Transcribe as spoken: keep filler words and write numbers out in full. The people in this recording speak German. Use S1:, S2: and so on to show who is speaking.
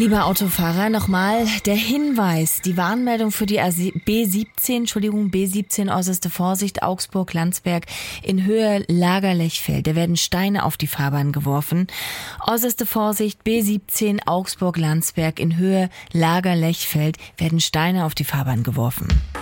S1: Lieber Autofahrer, nochmal der Hinweis, die Warnmeldung für die B siebzehn, Entschuldigung, B siebzehn, äußerste Vorsicht, Augsburg-Landsberg in Höhe Lager-Lechfeld. Da werden Steine auf die Fahrbahn geworfen. Äußerste Vorsicht, B siebzehn, Augsburg-Landsberg in Höhe Lager-Lechfeld werden Steine auf die Fahrbahn geworfen.